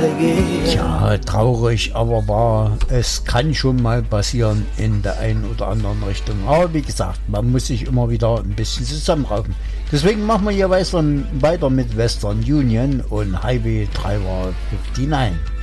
vergehen. Tja, traurig, aber wahr. Es kann schon mal passieren in der einen oder anderen Richtung. Aber wie gesagt, man muss sich immer wieder ein bisschen zusammenraufen. Deswegen machen wir hier weiter mit Western Union und Highway Driver 59.